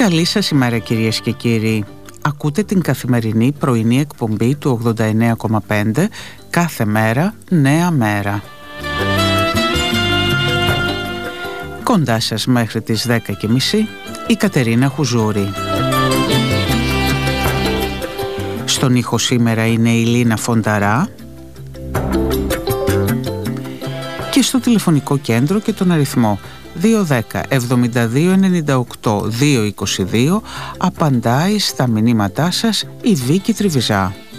Καλή σας ημέρα κυρίες και κύριοι. Ακούτε την καθημερινή πρωινή εκπομπή του 89,5 κάθε μέρα νέα μέρα. Κοντά σας μέχρι τις 10:30 η Κατερίνα Χουζούρη. Στον ήχο σήμερα είναι η Λίνα Φονταρά και στο τηλεφωνικό κέντρο και τον αριθμό 210 72 98 222 απαντάει στα μηνύματά σας η Βίκη Τριβιζά.